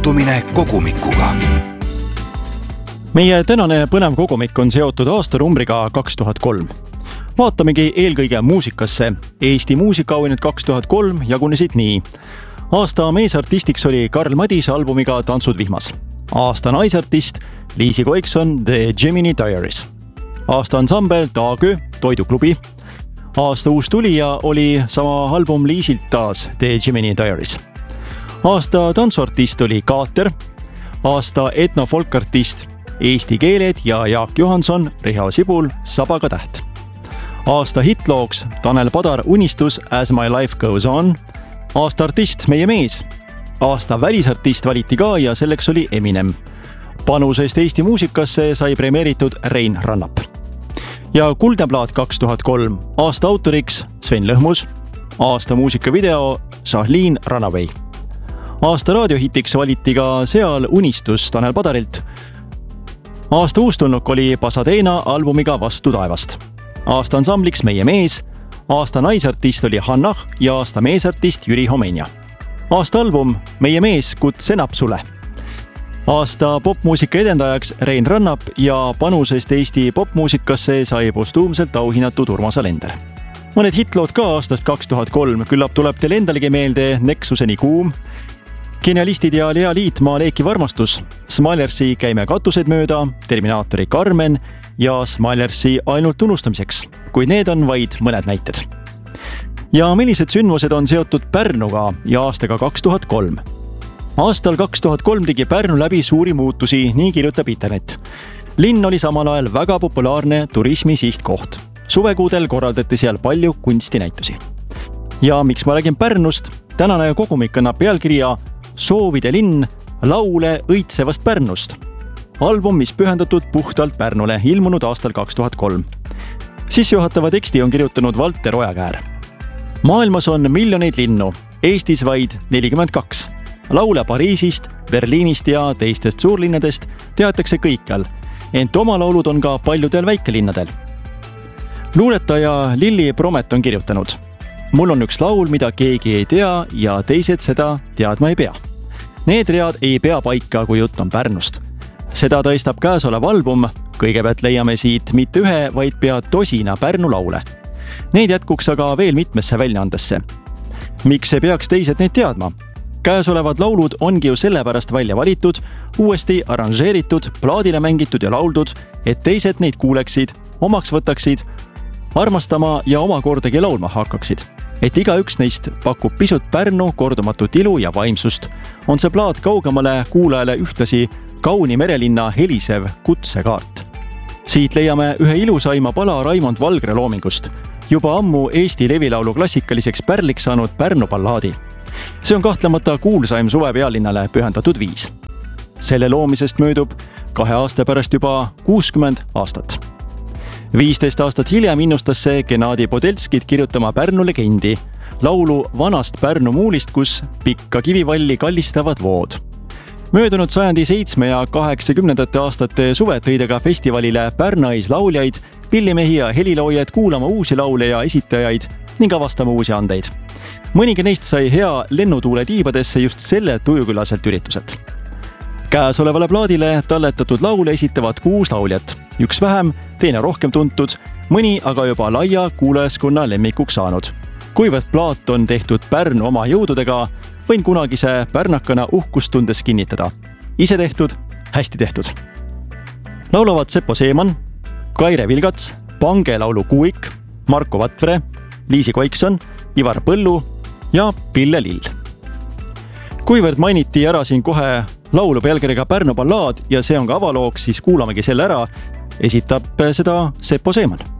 kohtumine kogumikuga. Meie tänane põnev kogumik on seotud aastanumbriga 2003. Vaatamegi eelkõige muusikasse. Eesti muusikaauhinnad 2003 jagunesid nii. Aasta meesartistiks oli Karl Madise albumiga Tantsud vihmas. Aasta naisartist Liisi Koikson The Gemini Diaries. Aasta ansambel Taagö Toiduklubi. Aasta uus tulija oli sama album Liisilt taas The Gemini Diaries. Aasta tantsuartist oli Kaater. Aasta etnofolkartist Eesti keeled ja Jaak Johanson, Riho Sibul, Sabaga täht. Aasta hitlooks Tanel Padar Unistus As my life goes on. Aasta artist Meie mees. Aasta välisartist valiti ka ja selleks oli Eminem. Panusest Eesti muusikasse sai premeeritud Rein Rannap. Ja kuldne plaat 2003. Aasta autoriks Sven Lõhmus. Aasta muusikavideo Šahlin Runaway. Aasta raadiohitiks valiti ka seal Unistus Tanel Padarilt. Aasta uustulnuk oli Pasadena albumiga Vastu taevast. Aasta ansambliks Meie mees. Aasta naisartist oli Hannah ja aasta meesartist Jüri Homenja. Aasta album Meie mees Kutsenap sule. Aasta popmuusika edendajaks Rein Rannap ja panusest Eesti popmuusikasse sai postuumselt auhinnatud Urmas Alender. Mõned hitlood ka aastast 2003, küllap tuleb teil endalegi meelde Nexuseni kuum, Genialistid ja Lea Liitmaa Leekiv armastus, Smilersi Käime katused mööda, Terminaatori Carmen ja Smilersi Ainult unustamiseks, kuid need on vaid mõned näited. Ja millised sündmused on seotud Pärnuga ja aastaga 2003? Aastal 2003 tegi Pärnu läbi suuri muutusi, nii kirjutab internet. Linn oli samal ajal väga populaarne turismi sihtkoht. Suvekuudel korraldati seal palju kunstinäitusi. Ja miks ma räägin Pärnust? Tänane kogumik annab pealkirja Soovide linn, laule õitsevast Pärnust. Album, mis pühendatud puhtalt Pärnule, ilmunud aastal 2003. Sissejuhatava teksti on kirjutanud Valter Ojakäär. Maailmas on miljoneid linnu, Eestis vaid 42. Laule Pariisist, Berliinist ja teistest suurlinnadest teatakse kõikjal, ent oma laulud on ka paljudel väikelinnadel. Luuletaja Lilli Promet on kirjutanud: Mul on üks laul, mida keegi ei tea ja teised seda teadma ei pea. Need read ei pea paika, kui jutt on Pärnust. Seda tõestab käesolev album, kõigepealt leiame siit mitte ühe, vaid pea tosina Pärnu laule. Neid jätkuks aga veel mitmesse väljaandesse. Miks ei peaks teised neid teadma? Käesolevad laulud ongi ju sellepärast välja valitud, uuesti arranžeeritud, plaadile mängitud ja lauldud, et teised neid kuuleksid, omaks võtaksid, armastama ja omakordagi laulma hakkaksid. Et igaüks neist pakub pisut Pärnu kordumatut ilu ja vaimsust, on see plaat kaugemale kuulajale ühtlasi kauni merelinna helisev kutsekaart. Siit leiame ühe ilusaima pala Raimond Valgre loomingust, juba ammu Eesti levilaulu klassikaliseks pärliks saanud Pärnu ballaadi. See on kahtlemata kuulsaim suve pealinnale pühendatud viis. Selle loomisest möödub 2 aasta pärast juba 60 aastat. 15 aastat hiljem innustas see Gennadi Podelskit kirjutama Pärnu legendi, laulu vanast Pärnu muulist, kus pikka kivivalli kallistavad vood. Möödunud sajandi 7 ja 80. aastate suved tõid aga festivalile Pärnais lauljaid, pillimehi ja heliloojaid kuulama uusi laule ja esitajaid ning avastama uusi andeid. Mõnigi neist sai hea lennutuule tiibadesse just sellelt ujukülaselt ürituselt. Käesolevale plaadile talletatud laule esitavad 6 lauljat, üks vähem, teine rohkem tuntud, mõni aga juba laia kuulajaskonna lemmikuks saanud. Kuivõrd plaat on tehtud Pärnu oma jõududega, võin kunagise pärnakana uhkust tundes kinnitada. Ise tehtud, hästi tehtud. Laulavad Seppo Seeman, Kaire Vilgats, Pange laulu Kuuik, Marko Vatvere, Liisi Koikson, Ivar Põllu ja Pille Lill. Kuivõrd mainiti ära siin kohe laulu pealkirjaga Pärnu ballaad ja see on ka avalooks, siis kuulamegi selle ära. Esitab seda Seppo Seeman.